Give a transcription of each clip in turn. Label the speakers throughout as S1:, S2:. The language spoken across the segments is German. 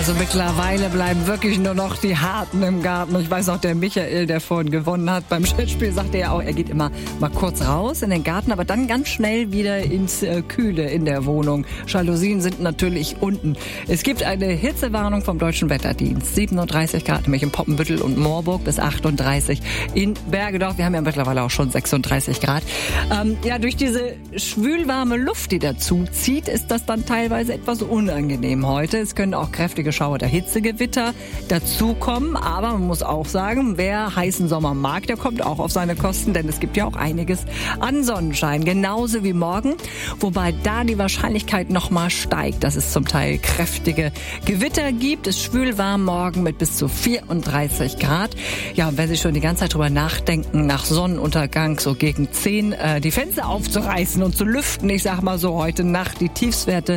S1: Also mittlerweile bleiben wirklich nur noch die Harten im Garten. Ich weiß auch, der Michael, der vorhin gewonnen hat beim Schätzspiel, sagte ja auch, er geht immer mal kurz raus in den Garten, aber dann ganz schnell wieder ins Kühle in der Wohnung. Jalousien sind natürlich unten. Es gibt eine Hitzewarnung vom Deutschen Wetterdienst. 37 Grad, nämlich in Poppenbüttel und Moorburg, bis 38 in Bergedorf. Wir haben ja mittlerweile auch schon 36 Grad. Durch diese schwülwarme Luft, die dazu zieht, ist das dann teilweise etwas unangenehm heute. Es können auch kräftige Schauer oder Hitzegewitter dazukommen. Aber man muss auch sagen, wer heißen Sommer mag, der kommt auch auf seine Kosten, denn es gibt ja auch einiges an Sonnenschein. Genauso wie morgen, wobei da die Wahrscheinlichkeit nochmal steigt, dass es zum Teil kräftige Gewitter gibt. Es ist schwülwarm morgen mit bis zu 34 Grad. Ja, und wenn Sie schon die ganze Zeit drüber nachdenken, nach Sonnenuntergang so gegen 10 die Fenster aufzureißen und zu lüften, ich sag mal so, heute Nacht die Tiefstwerte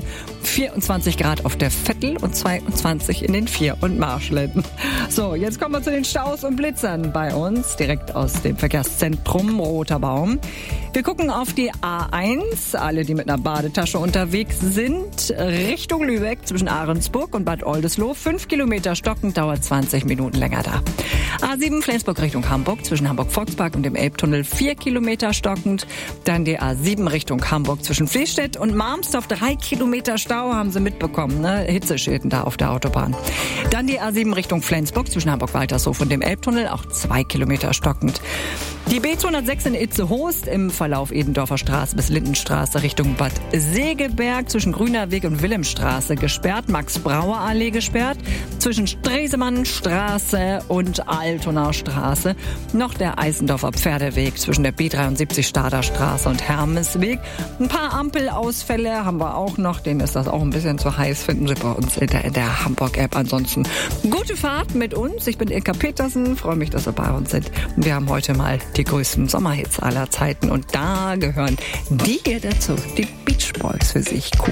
S1: 24 Grad auf der Vettel und 22 in den Vier- und Marschletten. So, jetzt kommen wir zu den Staus und Blitzern bei uns, direkt aus dem Verkehrszentrum Roter Baum. Wir gucken auf die A1, alle, die mit einer Badetasche unterwegs sind, Richtung Lübeck zwischen Ahrensburg und Bad Oldesloe. 5 Kilometer stockend, dauert 20 Minuten länger da. A7 Flensburg Richtung Hamburg zwischen Hamburg-Volkspark und dem Elbtunnel 4 Kilometer stockend. Dann die A7 Richtung Hamburg zwischen Fließstedt und Marmstorf 3 Kilometer Stau, haben Sie mitbekommen, ne? Hitzeschäden da auf der Autobahn. Dann die A7 Richtung Flensburg zwischen Hamburg-Waltershof und dem Elbtunnel, auch 2 Kilometer stockend. Die B206 in Itzehoe im Verlauf Edendorfer Straße bis Lindenstraße Richtung Bad Segeberg zwischen Grüner Weg und Wilhelmstraße gesperrt, Max-Brauer-Allee gesperrt, zwischen Stresemannstraße und Altonaer Straße noch der Eisendorfer Pferdeweg zwischen der B73 Stader Straße und Hermesweg. Ein paar Ampelausfälle haben wir auch noch, denen ist das auch ein bisschen zu heiß, finden Sie bei uns in der Hamburg-App. Ansonsten gute Fahrt mit uns. Ich bin Ilka Petersen, freue mich, dass Sie bei uns sind. Wir haben heute mal die größten Sommerhits aller Zeiten und da gehören die hier dazu, die Beach Boys für sich. Cool.